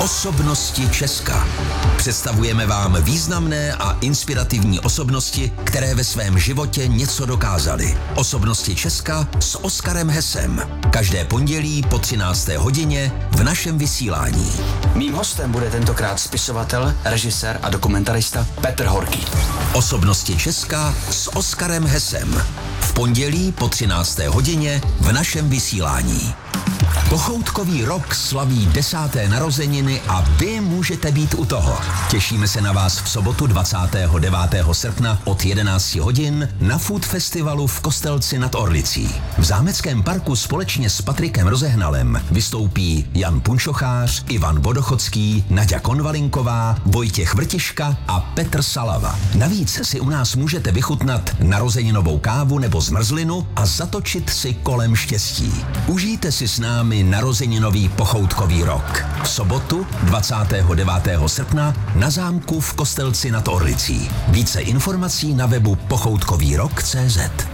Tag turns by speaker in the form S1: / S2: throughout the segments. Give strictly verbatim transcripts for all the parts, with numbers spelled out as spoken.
S1: Osobnosti Česka. Představujeme vám významné a inspirativní osobnosti, které ve svém životě něco dokázaly. Osobnosti Česka s Oskarem Hesem. Každé pondělí po třinácté hodině v našem vysílání.
S2: Mým hostem bude tentokrát spisovatel, režisér a dokumentarista Petr Horký.
S1: Osobnosti Česka s Oskarem Hesem. V pondělí po třinácté hodině v našem vysílání. Pochoutkový rok slaví desáté narozeniny a vy můžete být u toho. Těšíme se na vás v sobotu dvacátého devátého srpna od jedenácti hodin na Food Festivalu v Kostelci nad Orlicí. V Zámeckém parku společně s Patrikem Rozehnalem vystoupí Jan Punčochář, Ivan Vodochodský, Naďa Konvalinková, Vojtěch Vrtiška a Petr Salava. Navíc si u nás můžete vychutnat narozeninovou kávu nebo zmrzlinu a zatočit si kolem štěstí. Užijte si s námi narozeninový pochoutkový rok. V sobotu dvacátého devátého srpna na zámku v Kostelci nad Orlicí. Více informací na webu pochoutkový rok tečka cé zet.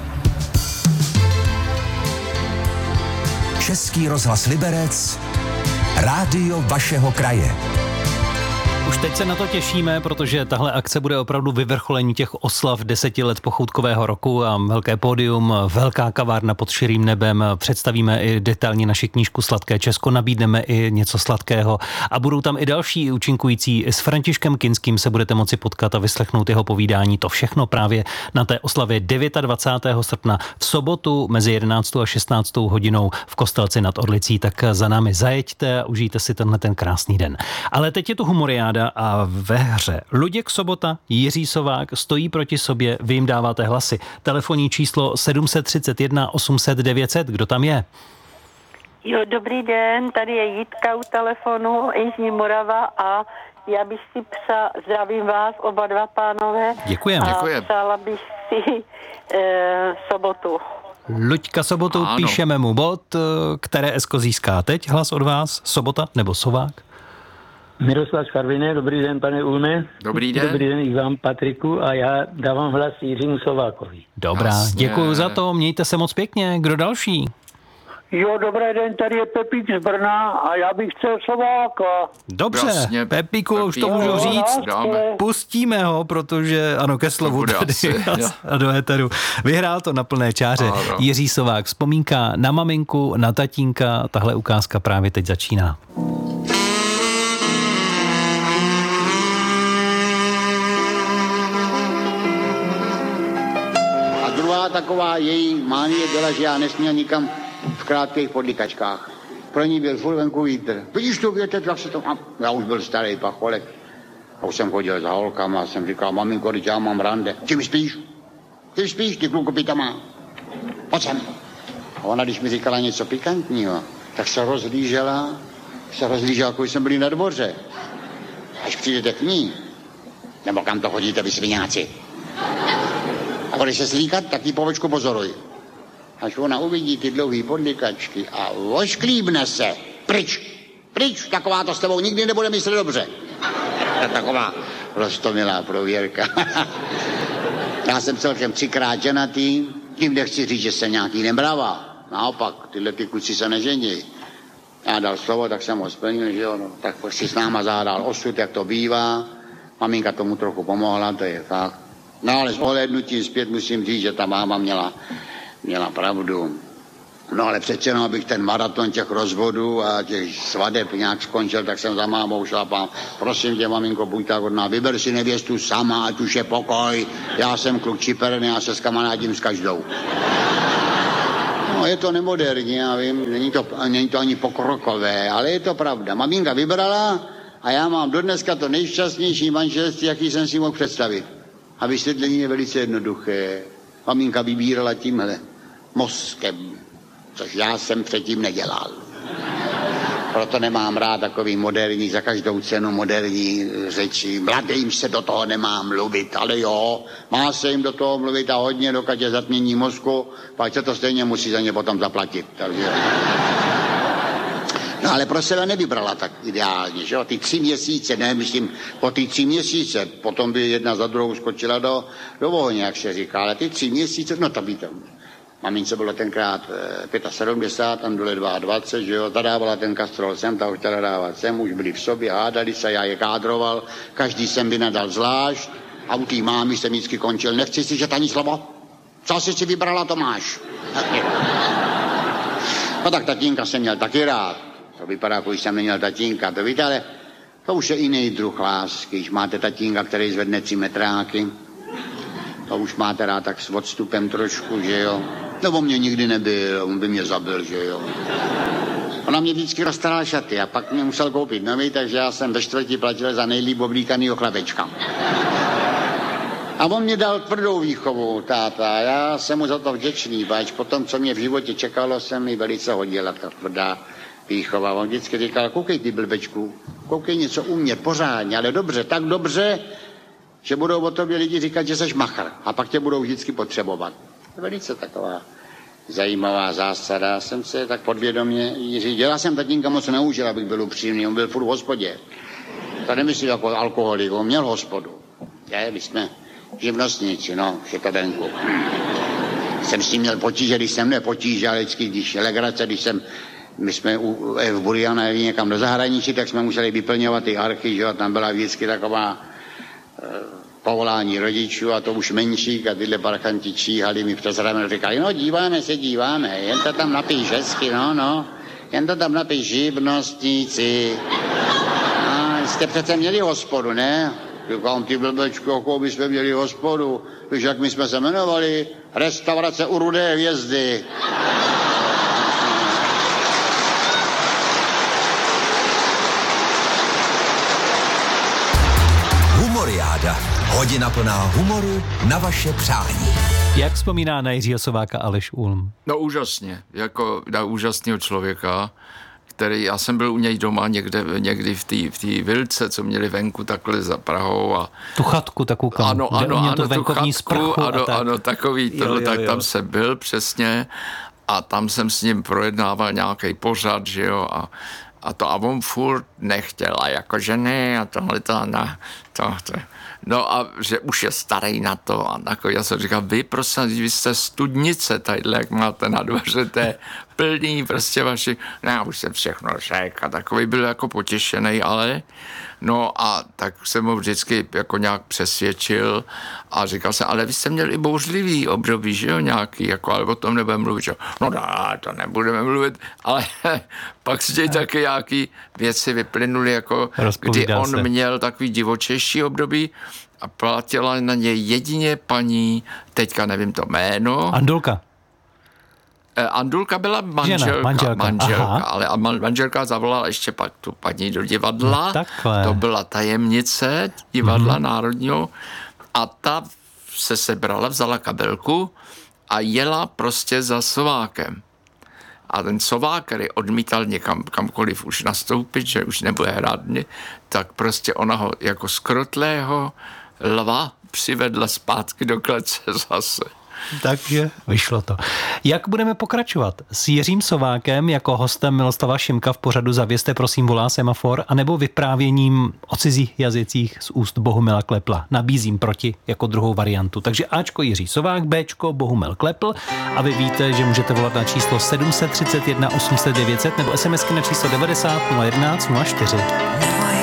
S1: Český rozhlas Liberec, rádio vašeho kraje.
S3: Už teď se na to těšíme, protože tahle akce bude opravdu vyvrcholení těch oslav deseti let pochoutkového roku a velké pódium, velká kavárna pod širým nebem, představíme i detailně naši knížku Sladké Česko, nabídneme i něco sladkého a budou tam i další účinkující. S Františkem Kinským se budete moci potkat a vyslechnout jeho povídání. To všechno právě na té oslavě dvacátého devátého srpna v sobotu mezi jedenáctou a šestnáctou hodinou v Kostelci nad Orlicí. Tak za námi zajeďte a užijte si tenhle ten krásný den. Ale teď je tu humoriáda a ve hře Luděk Sobota, Jiří Sovák stojí proti sobě, vy jim dáváte hlasy. Telefonní číslo sedm set třicet jedna osm set devět set, kdo tam je?
S4: Jo, dobrý den, tady je Jitka u telefonu, Jižní Morava a já bych si psa, zdravím vás oba dva pánové.
S3: Děkujeme.
S4: A
S3: Děkujem.
S4: přála bych si e, Sobotu.
S3: Luďka Sobotu, ano. Píšeme mu bod, které esko získá teď hlas od vás, Sobota nebo Sovák?
S5: Miroslav Karviné, dobrý den, pane Ulme.
S6: Dobrý den.
S5: Dobrý den i vám, Patriku, a já dávám hlas Jiřímu Sovákovi.
S3: Dobrá, Jasně. Děkuju za to, mějte se moc pěkně. Kdo další?
S7: Jo, dobrý den, tady je Pepík z Brna a já bych chtěl Sováka.
S3: Dobře,
S6: Jasně,
S3: Pepíku, Pepík. Už to můžu
S7: Jo,
S3: říct.
S7: dáme.
S3: Pustíme ho, protože ano, ke slovu tady a do éteru. Vyhrál to na plné čáře. Ano. Jiří Sovák, vzpomínka na maminku, na tatínka, tahle ukázka právě teď začíná.
S8: Taková její mánie byla, že já nesměl nikam v krátkých podlikačkách. Pro ní byl furt venku vítr. Vidíš tu větev, jak se to... Já už byl starý pacholek. A už jsem chodil za holkama a jsem říkal, maminko, teď já mám rande. Ty mi spíš? Ty mi spíš, ty klukopita má. Pojď sem. A ona, když mi říkala něco pikantního, tak se rozlížela, se rozlížela, jako jsem byl na dvoře. Až přijdete k ní, nebo kam to chodíte, vy sviňáci. A když se slíkat, tak jí povečku pozoruj. Až ona uvidí ty dlouhý podlikačky a ošklíbne se. Pryč, pryč, taková to s tebou nikdy nebude myslet dobře. Taková roztomilá prověrka. Já jsem celkem třikrát ženatý, tím nechci říct, že jsem nějaký nemravá. Naopak, tyhle ty kluci se nežení. Já dal slovo, tak jsem ho splnil, že jo, no, tak si s náma zádal osud, jak to bývá. Maminka tomu trochu pomohla, to je fakt. No ale s ohlédnutím zpět musím říct, že ta máma měla, měla pravdu. No ale přece jenom, abych ten maraton těch rozvodů a těch svadeb nějak skončil, tak jsem za mámou šlapal. Prosím tě, maminko, buď tak hodná, vyber si nevěstu sama, ať už je pokoj. Já jsem kluk čiperný, já se skamarádím s každou. No je to nemoderní, já vím, není to, není to ani pokrokové, ale je to pravda. Maminka vybrala a já mám dodneska to nejšťastnější manželství, jaký jsem si mohl představit. A vysvětlení je velice jednoduché. Maminka vybírala tímhle mozkem, což já jsem předtím nedělal. Proto nemám rád takový moderní, za každou cenu moderní řeči. Mladým se do toho nemá mluvit, ale jo, má se jim do toho mluvit a hodně, dokud je zatmění mozku, pak se to stejně musí za ně potom zaplatit. Takže... No ale pro sebe nevybrala tak ideálně, že jo, ty tři měsíce, ne, myslím, po ty tři měsíce, potom by jedna za druhou skočila do, do ohně, jak se říká, ale ty tři měsíce, no to by to, Mamince bylo tenkrát sedmdesát pět, tam dole dvacet dva, že jo, ta dávala ten kastrol sem, ta ho chtěla dávat sem, už byli v sobě, hádali se, já je kádroval, každý sem by nadal zvlášť a u té mámy jsem vždycky končil, nechci si, že ani slovo, co jsi si vybrala, to máš. No tak tatínka jsem měl taky rád, to vypadá, jako jsem neměl tatínka, to víte, ale to už je jiný druh lásky, když máte tatínka, který zvedne tři metráky, to už máte rád tak s odstupem trošku, že jo. No on mě nikdy nebyl, on by mě zabil, že jo. Ona mě vždycky roztaral šaty a pak mě musel koupit nový, takže já jsem ve čtvrtí platil za nejlíp oblíkanýho chlapečka. A on mě dal tvrdou výchovu, táta, já jsem mu za to vděčný, pač po tom, co mě v životě čekalo, se mi velice hodila ta tvrdá výchova. On vždycky říkal, koukej ty blbečku, koukej něco umět pořádně, ale dobře, tak dobře, že budou o tobě lidi říkat, že seš machr a pak tě budou vždycky potřebovat. Velice taková zajímavá zásada. Jsem se tak podvědomě řídil. Já jsem tatínka moc neužil, abych byl upřímný. On byl furt v hospodě. To nemyslím jako alkoholik, on měl hospodu. Je, my jsme živnostníci, no, šekadenku. Jsem s tím měl potíže, když jsem nepotíže, ale vždycky, když legrace, když jsem, my jsme u, v Buriana jeli někam do zahraničí, tak jsme museli vyplňovat ty archy, že jo, tam byla vždycky taková povolání rodičů a to už menšík a tyhle parchanti číhali mi přes rameno, říkali, no díváme se, díváme, jen to tam napíš hezky, no, no, jen to tam napíš živnostníci. A jste přece měli hospodu, ne? Říkám, ty blbečku, jakou bychom měli hospodu, víš, jak my jsme se jmenovali? Restaurace u Rudé hvězdy.
S1: Humoriáda. Hodina plná humoru na vaše přání.
S3: Jak vzpomíná na Jiřího Sováka Aleš Ulm?
S6: No úžasně, jako na úžasného člověka, který, já jsem byl u něj doma někde, někdy v té v té vilce, co měli venku takhle za Prahou. A
S3: tu chatku takovou kam,
S6: ano, ano, ano,
S3: tu
S6: venkovní
S3: sprchu
S6: ano,
S3: tak.
S6: ano, takový, tohle, jo, jo, tak
S3: jo.
S6: tam jsem byl přesně a tam jsem s ním projednával nějaký pořad, že jo, a A to a on furt nechtěl, a jako ženy a tohle to, na, to, to. No a že už je starý na to a jako já jsem říkal, vy prosím, vy jste studnice tadyhle, jak máte na dvoře, to je plný prostě vaši, no já už jsem všechno řekl a takový byl jako potěšený, ale no a tak jsem ho vždycky jako nějak přesvědčil a říkal jsem, ale vy jste měli i bouřlivý období, že jo, nějaký, jako, ale o tom nebudeme mluvit, že? No dá, to nebudeme mluvit, ale pak z těch taky nějaký věci vyplynuly, jako kdy on se. Měl takový divočejší období a platila na něj jedině paní, teďka nevím to jméno.
S3: Andulka.
S6: Andulka byla manželka,
S3: Žena, manželka,
S6: manželka
S3: Aha.
S6: ale manželka zavolala ještě pak tu paní do divadla.
S3: No,
S6: to byla tajemnice divadla
S3: mm-hmm.
S6: národního a ta se sebrala, vzala kabelku a jela prostě za Sovákem. A ten Sovák, který odmítal někam kamkoliv už nastoupit, že už nebude hrát mě, tak prostě ona ho jako skrotlého lva přivedla zpátky do klece zase.
S3: Takže vyšlo to. Jak budeme pokračovat? S Jiřím Sovákem jako hostem Miloslava Šimka v pořadu Zavězte prosím volá semafor, anebo vyprávěním o cizích jazycích z úst Bohumila Klepla? Nabízím proti jako druhou variantu. Takže Ačko Jiří Sovák, Bčko Bohumil Klepl a vy víte, že můžete volat na číslo sedm tři jedna osm set devět set nebo SMSky na číslo devadesát nula jedenáct nula čtyři.